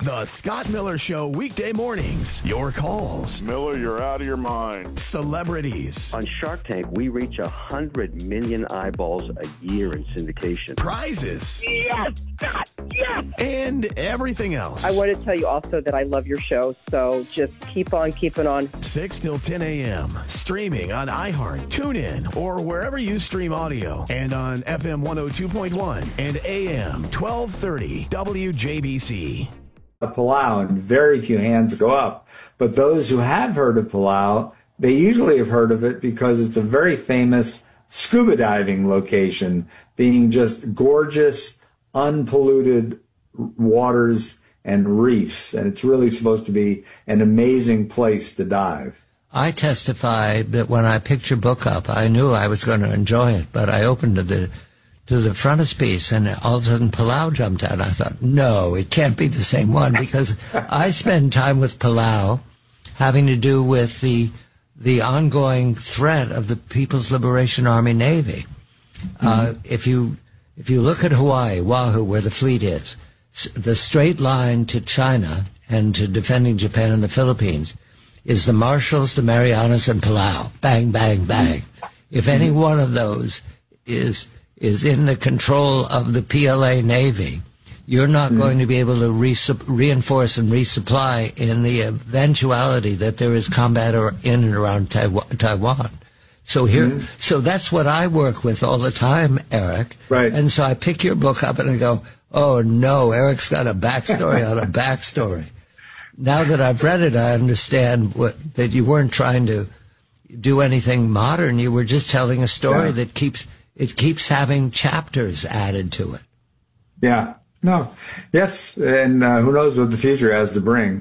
The Scott Miller Show, weekday mornings. Your calls. Miller, you're out of your mind. Celebrities. On Shark Tank, we reach 100 million eyeballs a year in syndication. Prizes. Yes, Scott, yes! And everything else. I want to tell you also that I love your show, so just keep on keeping on. 6 till 10 a.m. Streaming on iHeart, TuneIn, or wherever you stream audio. And on FM 102.1 and AM 1230 WJBC. Palau, and very few hands go up. But those who have heard of Palau, they usually have heard of it because it's a very famous scuba diving location, being just gorgeous, unpolluted waters and reefs. And it's really supposed to be an amazing place to dive. I testify that when I picked your book up, I knew I was going to enjoy it, but I opened to the frontispiece, and all of a sudden Palau jumped out. I thought, no, it can't be the same one, because I spend time with Palau having to do with the ongoing threat of the People's Liberation Army Navy. If you look at Hawaii, Oahu, where the fleet is, the straight line to China and to defending Japan and the Philippines is the Marshalls, the Marianas, and Palau. Bang, bang, bang. If any one of those is in the control of the PLA Navy, you're not going to be able to reinforce and resupply in the eventuality that there is combat in and around Taiwan. So so that's what I work with all the time, Eric. Right. And so I pick your book up and I go, oh no, Eric's got a backstory on a backstory. Now that I've read it, I understand that you weren't trying to do anything modern. You were just telling a story that keeps having chapters added to it. Yeah. No. Yes. And who knows what the future has to bring.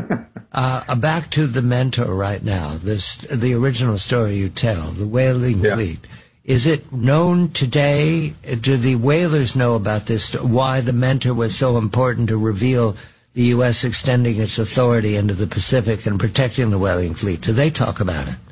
Back to The Mentor right now. The original story you tell, the whaling fleet. Is it known today? Do the whalers know about this? Why The Mentor was so important to reveal the U.S. extending its authority into the Pacific and protecting the whaling fleet? Do they talk about it?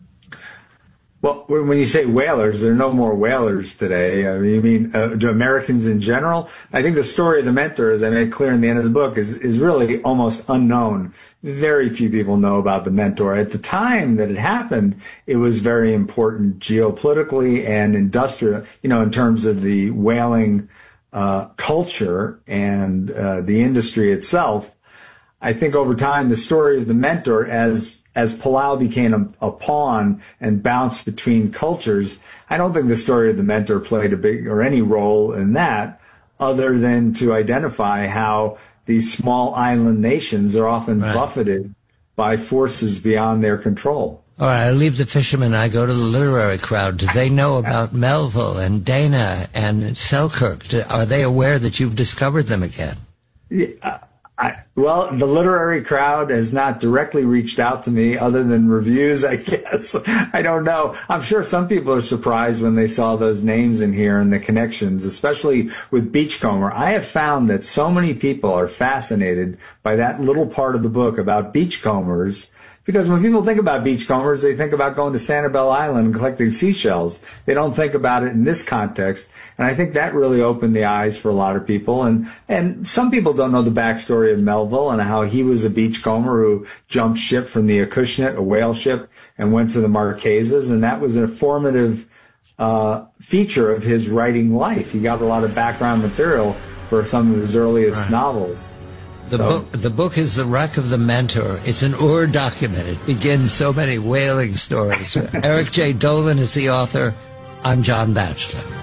Well, when you say whalers, there are no more whalers today. I mean, you mean do Americans in general? I think the story of The Mentor, as I made clear in the end of the book, is really almost unknown. Very few people know about The Mentor. At the time that it happened, it was very important geopolitically and industrial, in terms of the whaling culture and the industry itself. I think over time, the story of The Mentor, as Palau became a pawn and bounced between cultures, I don't think the story of The Mentor played a big or any role in that, other than to identify how these small island nations are often buffeted by forces beyond their control. All right, I leave the fishermen, I go to the literary crowd. Do they know about Melville and Dana and Selkirk? Are they aware that you've discovered them again? Yeah. Well, the literary crowd has not directly reached out to me other than reviews, I guess. I don't know. I'm sure some people are surprised when they saw those names in here and the connections, especially with Beachcomber. I have found that so many people are fascinated by that little part of the book about beachcombers, because when people think about beachcombers, they think about going to Sanibel Island and collecting seashells. They don't think about it in this context. And I think that really opened the eyes for a lot of people. And some people don't know the backstory of Melville and how he was a beachcomber who jumped ship from the Acushnet, a whale ship, and went to the Marquesas. And that was a formative feature of his writing life. He got a lot of background material for some of his earliest novels. The book is The Wreck of the Mentor. It's an Ur document. It begins so many whaling stories. Eric J. Dolin is the author. I'm John Batchelor.